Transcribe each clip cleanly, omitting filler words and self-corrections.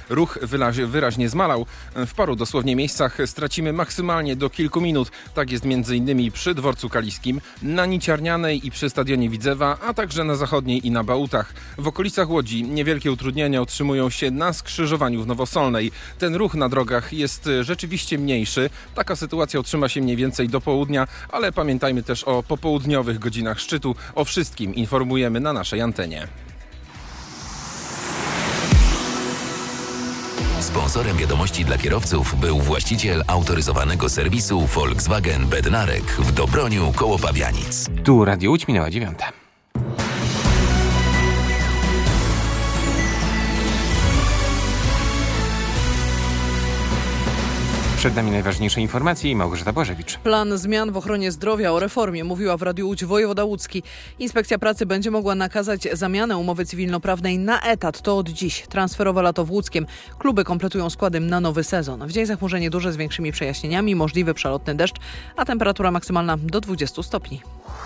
Ruch wyraźnie zmalał. W paru dosłownie miejscach stracimy maksymalnie do kilku minut. Tak jest m.in. przy Dworcu Kaliskim, na Niciarnianej i przy Stadionie Widzewa, a także na Zachodniej i na Bałutach. W okolicach Łodzi niewielkie utrudnienia utrzymują się na skrzyżowaniu w Nowosolnej. Ten ruch na drogach jest rzeczywiście mniejszy. Taka sytuacja utrzyma się mniej więcej do południa, ale pamiętajmy też o popołudniowych godzinach szczytu. O wszystkim informujemy na naszej antenie. Sponsorem wiadomości dla kierowców był właściciel autoryzowanego serwisu Volkswagen Bednarek w Dobroniu koło Pabianic. Tu Radio Łódź, minęła 9. Przed nami najważniejsze informacje i Małgorzata Błażewicz. Plan zmian w ochronie zdrowia, o reformie mówiła w Radiu Łódź wojewoda łódzki. Inspekcja pracy będzie mogła nakazać zamianę umowy cywilnoprawnej na etat. To od dziś. Transferowe lato w Łódzkiem. Kluby kompletują składy na nowy sezon. W dzień zachmurzenie duże z większymi przejaśnieniami, możliwy przelotny deszcz, a temperatura maksymalna do 20 stopni.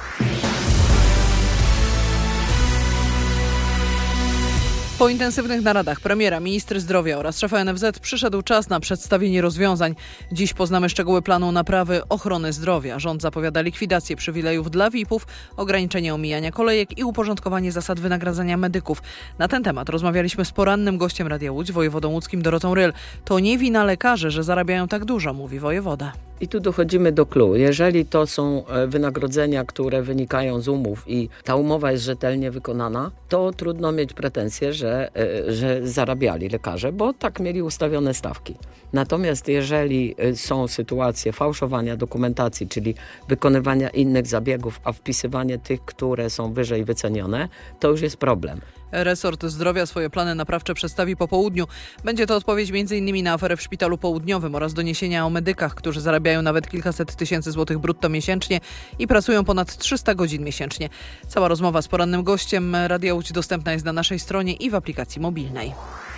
Po intensywnych naradach premiera, ministry zdrowia oraz szefa NFZ przyszedł czas na przedstawienie rozwiązań. Dziś poznamy szczegóły planu naprawy ochrony zdrowia. Rząd zapowiada likwidację przywilejów dla VIP-ów, ograniczenie omijania kolejek i uporządkowanie zasad wynagradzania medyków. Na ten temat rozmawialiśmy z porannym gościem Radia Łódź, wojewodą łódzkim Dorotą Ryl. To nie wina lekarzy, że zarabiają tak dużo, mówi wojewoda. I tu dochodzimy do clou. Jeżeli to są wynagrodzenia, które wynikają z umów i ta umowa jest rzetelnie wykonana, to trudno mieć pretensje, że zarabiali lekarze, bo tak mieli ustawione stawki. Natomiast jeżeli są sytuacje fałszowania dokumentacji, czyli wykonywania innych zabiegów, a wpisywanie tych, które są wyżej wycenione, to już jest problem. Resort Zdrowia swoje plany naprawcze przedstawi po południu. Będzie to odpowiedź m.in. na aferę w Szpitalu Południowym oraz doniesienia o medykach, którzy zarabiają nawet kilkaset tysięcy złotych brutto miesięcznie i pracują ponad 300 godzin miesięcznie. Cała rozmowa z porannym gościem Radia Łódź dostępna jest na naszej stronie i w aplikacji mobilnej.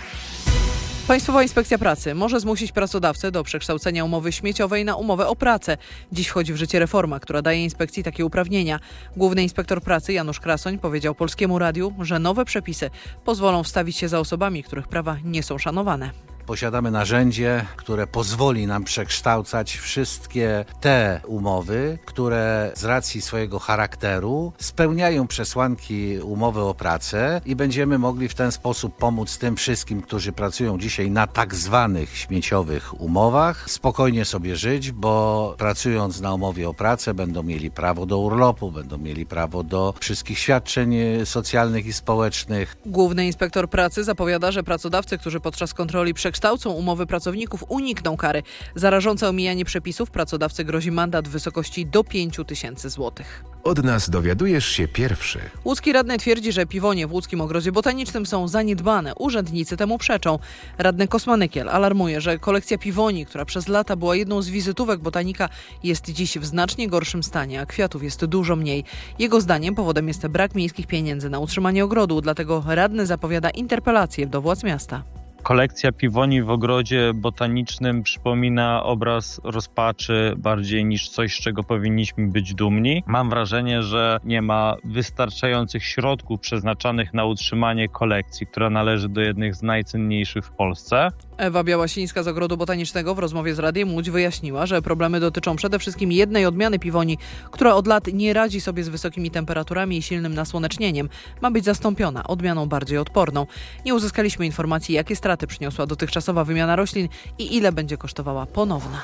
Państwowa Inspekcja Pracy może zmusić pracodawcę do przekształcenia umowy śmieciowej na umowę o pracę. Dziś wchodzi w życie reforma, która daje inspekcji takie uprawnienia. Główny inspektor pracy Janusz Krasoń powiedział Polskiemu Radiu, że nowe przepisy pozwolą wstawić się za osobami, których prawa nie są szanowane. Posiadamy narzędzie, które pozwoli nam przekształcać wszystkie te umowy, które z racji swojego charakteru spełniają przesłanki umowy o pracę i będziemy mogli w ten sposób pomóc tym wszystkim, którzy pracują dzisiaj na tak zwanych śmieciowych umowach, spokojnie sobie żyć, bo pracując na umowie o pracę będą mieli prawo do urlopu, będą mieli prawo do wszystkich świadczeń socjalnych i społecznych. Główny inspektor pracy zapowiada, że pracodawcy, którzy podczas kontroli przekształcą umowy pracowników, unikną kary. Za rażące omijanie przepisów pracodawcy grozi mandat w wysokości do 5 tysięcy złotych. Od nas dowiadujesz się pierwszy. Łódzki radny twierdzi, że piwonie w Łódzkim Ogrodzie Botanicznym są zaniedbane. Urzędnicy temu przeczą. Radny Kosmanykiel alarmuje, że kolekcja piwoni, która przez lata była jedną z wizytówek botanika, jest dziś w znacznie gorszym stanie, a kwiatów jest dużo mniej. Jego zdaniem powodem jest brak miejskich pieniędzy na utrzymanie ogrodu, dlatego radny zapowiada interpelację do władz miasta. Kolekcja piwoni w ogrodzie botanicznym przypomina obraz rozpaczy bardziej niż coś, z czego powinniśmy być dumni. Mam wrażenie, że nie ma wystarczających środków przeznaczanych na utrzymanie kolekcji, która należy do jednych z najcenniejszych w Polsce. Ewa Białasińska z Ogrodu Botanicznego w rozmowie z Radiem Łódź wyjaśniła, że problemy dotyczą przede wszystkim jednej odmiany piwoni, która od lat nie radzi sobie z wysokimi temperaturami i silnym nasłonecznieniem. Ma być zastąpiona odmianą bardziej odporną. Nie uzyskaliśmy informacji, jakie straty przyniosła dotychczasowa wymiana roślin i ile będzie kosztowała ponowna.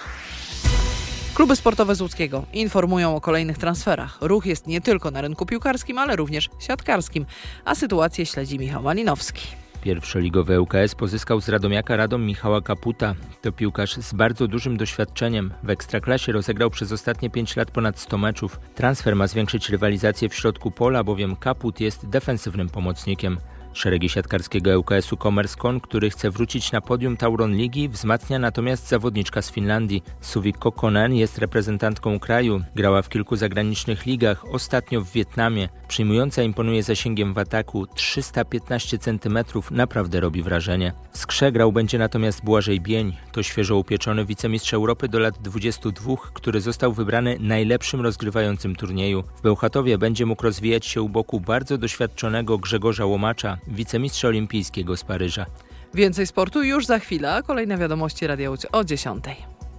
Kluby sportowe z Łódzkiego informują o kolejnych transferach. Ruch jest nie tylko na rynku piłkarskim, ale również siatkarskim, a sytuację śledzi Michał Malinowski. Pierwszoligowy ŁKS pozyskał z Radomiaka Radom Michała Kaputa. To piłkarz z bardzo dużym doświadczeniem. W Ekstraklasie rozegrał przez ostatnie 5 lat ponad 100 meczów. Transfer ma zwiększyć rywalizację w środku pola, bowiem Kaput jest defensywnym pomocnikiem. Szeregi siatkarskiego ŁKS-u Komerskon, który chce wrócić na podium Tauron Ligi, wzmacnia natomiast zawodniczka z Finlandii. Suvik Kokkonen jest reprezentantką kraju. Grała w kilku zagranicznych ligach, ostatnio w Wietnamie. Przyjmująca imponuje zasięgiem w ataku. 315 cm naprawdę robi wrażenie. W skrze grał będzie natomiast Błażej Bień. To świeżo upieczony wicemistrz Europy do lat 22, który został wybrany najlepszym rozgrywającym turnieju. W Bełchatowie będzie mógł rozwijać się u boku bardzo doświadczonego Grzegorza Łomacza, wicemistrza olimpijskiego z Paryża. Więcej sportu już za chwilę, a kolejne wiadomości Radia Łódź o 10:00.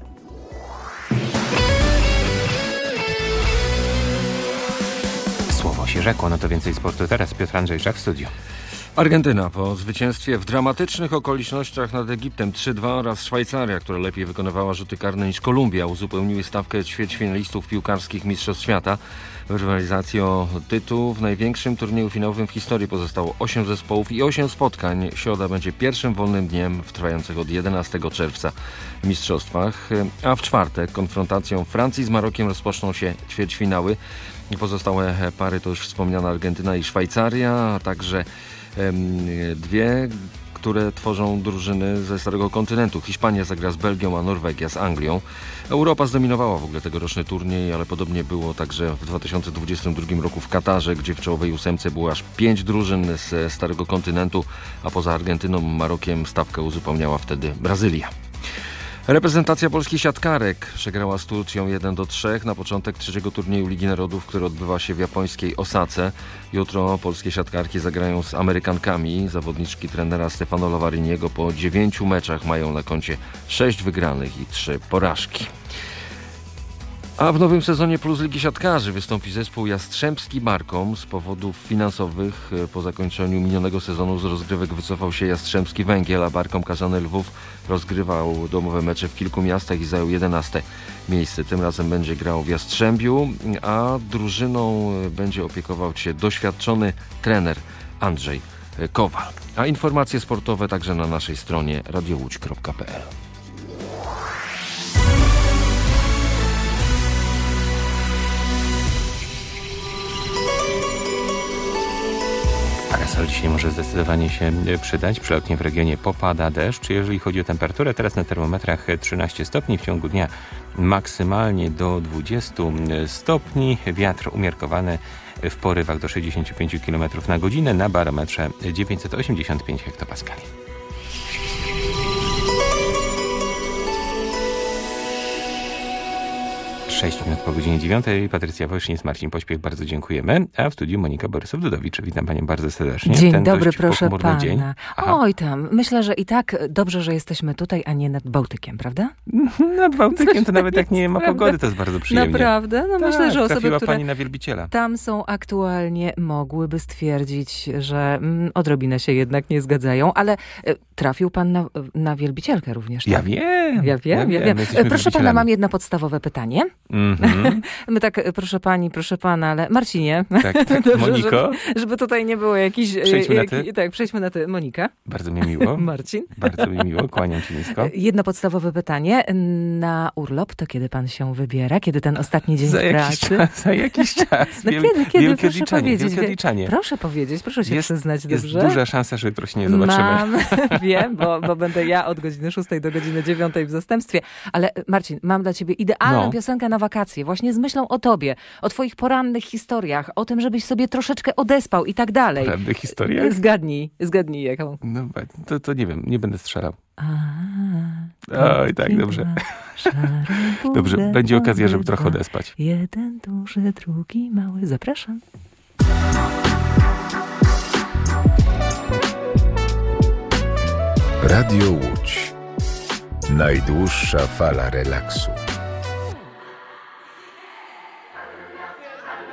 Słowo się rzekło, no to więcej sportu teraz. Piotr Andrzejczak w studiu. Argentyna po zwycięstwie w dramatycznych okolicznościach nad Egiptem 3-2 oraz Szwajcaria, która lepiej wykonywała rzuty karne niż Kolumbia, uzupełniły stawkę ćwierćfinalistów piłkarskich Mistrzostw Świata. W rywalizacji o tytuł w największym turnieju finałowym w historii pozostało 8 zespołów i 8 spotkań. Środa będzie pierwszym wolnym dniem w trwających od 11 czerwca mistrzostwach, a w czwartek konfrontacją Francji z Marokiem rozpoczną się ćwierćfinały. Pozostałe pary to już wspomniana Argentyna i Szwajcaria, a także dwie, które tworzą drużyny ze Starego Kontynentu. Hiszpania zagra z Belgią, a Norwegia z Anglią. Europa zdominowała w ogóle tegoroczny turniej, ale podobnie było także w 2022 roku w Katarze, gdzie w czołowej 8 było aż 5 drużyn z Starego Kontynentu, a poza Argentyną, Marokiem stawkę uzupełniała wtedy Brazylia. Reprezentacja polskich siatkarek przegrała z Turcją 1-3 na początek trzeciego turnieju Ligi Narodów, który odbywa się w japońskiej Osace. Jutro polskie siatkarki zagrają z Amerykankami. Zawodniczki trenera Stefano Lavariniego po 9 meczach mają na koncie 6 wygranych i 3 porażki. A w nowym sezonie Plus Ligi Siatkarzy wystąpi zespół Jastrzębski Barkom. Z powodów finansowych po zakończeniu minionego sezonu z rozgrywek wycofał się Jastrzębski Węgiel, a Barkom Kazany Lwów rozgrywał domowe mecze w kilku miastach i zajął 11 miejsce. Tym razem będzie grał w Jastrzębiu, a drużyną będzie opiekował się doświadczony trener Andrzej Kowal. A informacje sportowe także na naszej stronie radiołódź.pl. Parasol dzisiaj może zdecydowanie się przydać. Przelotnie w regionie popada deszcz. Jeżeli chodzi o temperaturę, teraz na termometrach 13 stopni. W ciągu dnia maksymalnie do 20 stopni. Wiatr umiarkowany w porywach do 65 km na godzinę. Na barometrze 985 hektopaskali. 6 minut po godzinie 9. Patrycja Wojszyniec, Marcin Pośpiech, bardzo dziękujemy. A w studiu Monika Borysow-Dudowicz. Witam panią bardzo serdecznie. Dzień dobry, proszę pana. Dzień. Oj tam, myślę, że i tak dobrze, że jesteśmy tutaj, a nie nad Bałtykiem, prawda? Nad Bałtykiem to nawet jak nie ma pogody, to jest bardzo przyjemnie. Naprawdę? No tak, myślę, że osoby, które pani na wielbiciela. Tam są aktualnie, mogłyby stwierdzić, że odrobinę się jednak nie zgadzają, ale trafił pan na wielbicielkę również. Tak? Ja wiem. Proszę pana, mam jedno podstawowe pytanie. Mm-hmm. My tak, proszę pani, proszę pana, ale Marcinie. Tak, dobrze, Moniko. Żeby tutaj nie było jakichś... Przejdźmy na ty. Tak, przejdźmy na ty. Monika. Bardzo mi miło. Marcin. Bardzo mi miło, kłaniam się nisko. Jedno podstawowe pytanie. Na urlop to kiedy pan się wybiera? Kiedy ten ostatni dzień w pracy? Za jakiś czas. No kiedy? Proszę powiedzieć. Wielkie odliczanie. Proszę powiedzieć, proszę się przyznać dobrze. Jest duża szansa, że jutro się nie zobaczymy. Wiem, bo będę ja od godziny 6 do godziny 9 w zastępstwie. Ale Marcin, mam dla ciebie idealną piosenkę na wakacje. Właśnie z myślą o tobie, o twoich porannych historiach, o tym, żebyś sobie troszeczkę odespał i tak dalej. Porannych historiach? Zgadnij jaką. No to nie wiem, nie będę strzelał. Oj, tak, dobrze. Dobrze, będzie okazja, żeby trochę odespać. Jeden duży, drugi mały. Zapraszam. Radio Łódź. Najdłuższa fala relaksu.